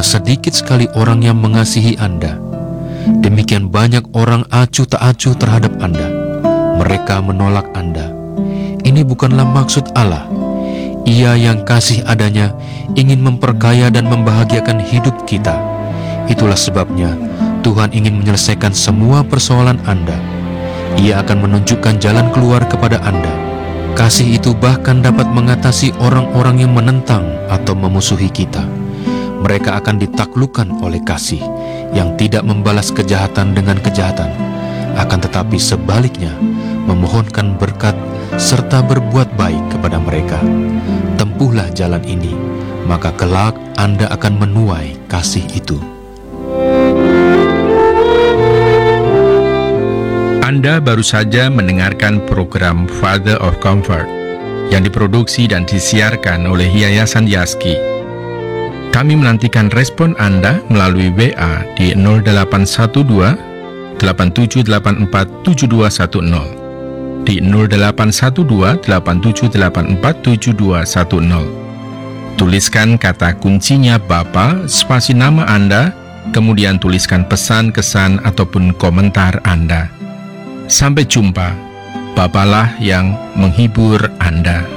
sedikit sekali orang yang mengasihi Anda. Demikian banyak orang acuh tak acuh terhadap Anda. Mereka menolak Anda. Ini bukanlah maksud Allah. Ia yang kasih adanya ingin memperkaya dan membahagiakan hidup kita. Itulah sebabnya Tuhan ingin menyelesaikan semua persoalan Anda. Ia akan menunjukkan jalan keluar kepada Anda. Kasih itu bahkan dapat mengatasi orang-orang yang menentang atau memusuhi kita. Mereka akan ditaklukkan oleh kasih yang tidak membalas kejahatan dengan kejahatan, akan tetapi sebaliknya memohonkan berkat serta berbuat baik kepada mereka. Tempuhlah jalan ini, maka kelak Anda akan menuai kasih itu. Anda baru saja mendengarkan program Father of Comfort yang diproduksi dan disiarkan oleh Yayasan Yaski. Kami menantikan respon Anda melalui WA di 0812 8784 7210, di 0812 8784 7210. Tuliskan kata kuncinya Bapa, spasi nama Anda, kemudian tuliskan pesan, kesan, ataupun komentar Anda. Sampai jumpa. Bapalah yang menghibur Anda.